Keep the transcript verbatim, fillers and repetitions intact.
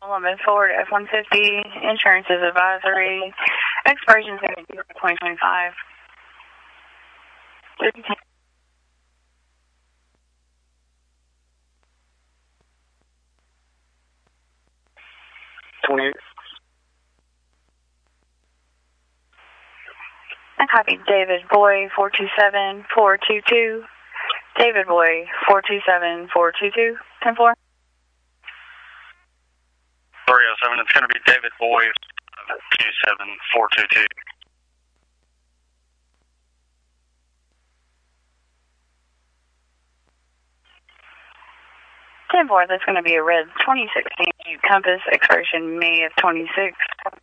Columbus Ford F one fifty, insurance is advisory, expiration is going to be twenty twenty-five. twenty-eight. I copy David Boy four two seven four two two. David Boy four two seven four two two. ten four. three oh seven, it's going to be David Boy two seven four two two. ten four, that's going to be a red twenty sixteen Compass, expiration May of twenty-six.